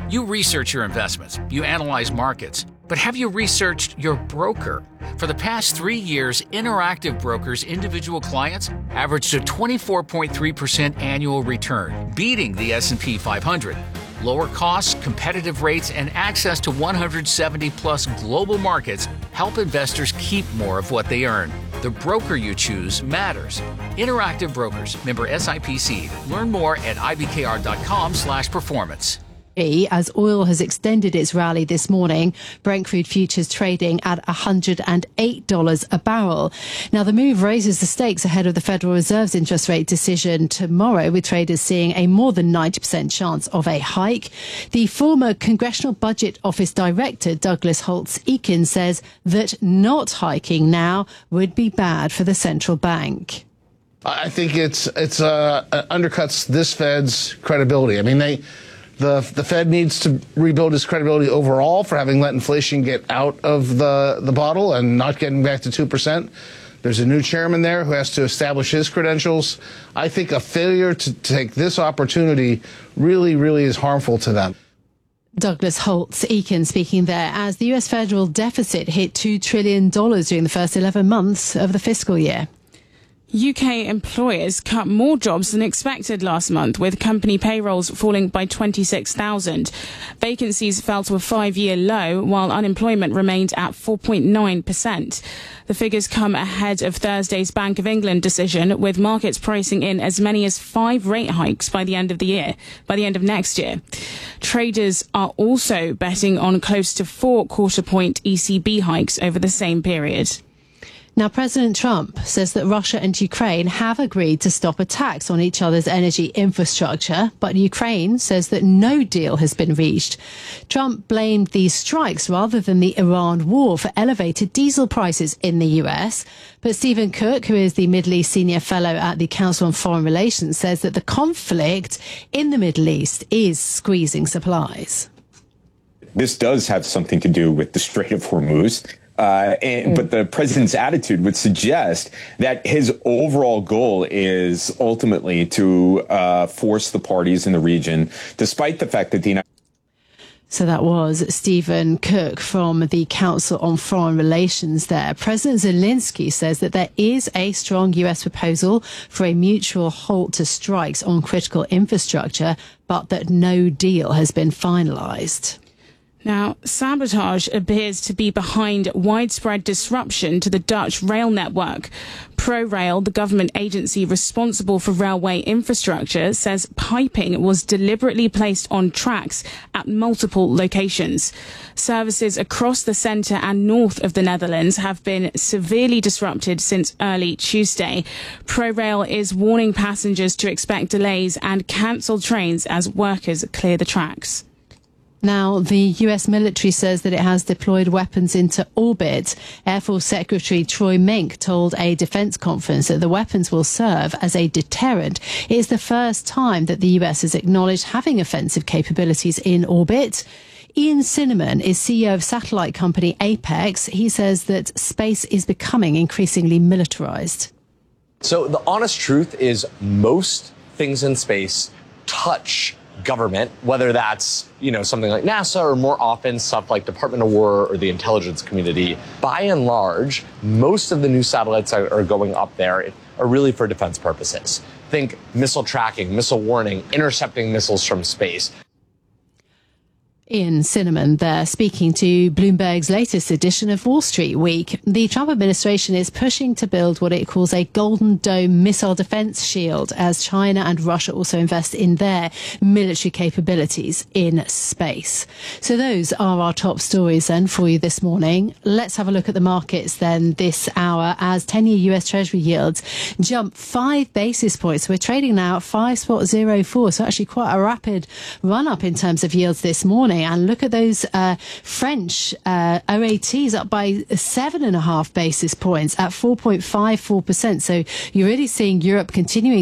You research your investments, you analyze markets, but have you researched your broker? For the past 3 years, Interactive Brokers' individual clients averaged a 24.3% annual return, beating the S&P 500. Lower costs, competitive rates, and access to 170-plus global markets help investors keep more of what they earn. The broker you choose matters. Interactive Brokers, member SIPC. Learn more at ibkr.com/performance. As oil has extended its rally this morning, Brent crude futures trading at $108 a barrel. Now, the move raises the stakes ahead of the Federal Reserve's interest rate decision tomorrow, with traders seeing a more than 90% chance of a hike. The former Congressional Budget Office Director, Douglas Holtz-Eakin, says that not hiking now would be bad for the central bank. I think it undercuts this Fed's credibility. I mean, The Fed needs to rebuild its credibility overall for having let inflation get out of the bottle and not getting back to 2%. There's a new chairman there who has to establish his credentials. I think a failure to take this opportunity really, really is harmful to them. Douglas Holtz-Eakin speaking there as the US federal deficit hit $2 trillion during the first 11 months of the fiscal year. UK employers cut more jobs than expected last month, with company payrolls falling by 26,000. Vacancies fell to a 5-year low, while unemployment remained at 4.9%. The figures come ahead of Thursday's Bank of England decision, with markets pricing in as many as 5 rate hikes by the end of next year. Traders are also betting on close to 4 quarter-point ECB hikes over the same period. Now, President Trump says that Russia and Ukraine have agreed to stop attacks on each other's energy infrastructure, but Ukraine says that no deal has been reached. Trump blamed these strikes rather than the Iran war for elevated diesel prices in the US. But Stephen Cook, who is the Middle East Senior Fellow at the Council on Foreign Relations, says that the conflict in the Middle East is squeezing supplies. This does have something to do with the Strait of Hormuz. But the president's attitude would suggest that his overall goal is ultimately to force the parties in the region, despite the fact that the United So that was Stephen Cook from the Council on Foreign Relations there. President Zelensky says that there is a strong US proposal for a mutual halt to strikes on critical infrastructure, but that no deal has been finalized. Now, sabotage appears to be behind widespread disruption to the Dutch rail network. ProRail, the government agency responsible for railway infrastructure, says piping was deliberately placed on tracks at multiple locations. Services across the centre and north of the Netherlands have been severely disrupted since early Tuesday. ProRail is warning passengers to expect delays and cancel trains as workers clear the tracks. Now, the US military says that it has deployed weapons into orbit. Air Force Secretary Troy Mink told a defense conference that the weapons will serve as a deterrent. It is the first time that the US has acknowledged having offensive capabilities in orbit. Ian Cinnamon is CEO of satellite company Apex. He says that space is becoming increasingly militarized. So the honest truth is most things in space touch government, whether that's, something like NASA or more often stuff like Department of War or the intelligence community. By and large, most of the new satellites that are going up there are really for defense purposes. Think missile tracking, missile warning, intercepting missiles from space. Ian Cinnamon there speaking to Bloomberg's latest edition of Wall Street Week. The Trump administration is pushing to build what it calls a Golden Dome missile defense shield as China and Russia also invest in their military capabilities in space. So those are our top stories then for you this morning. Let's have a look at the markets then this hour as 10-year US Treasury yields jump 5 basis points. We're trading now at 5.04, so actually quite a rapid run up in terms of yields this morning. And look at those French OATs up by 7.5 basis points at 4.54%. So you're really seeing Europe continuing